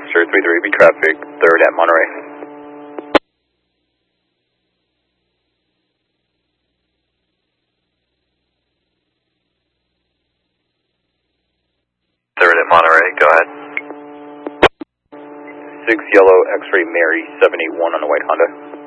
Dexter 33, be traffic, 3rd at Monterey. Monterey, go ahead. 6 Yellow X-Ray Mary 781 on the white Honda.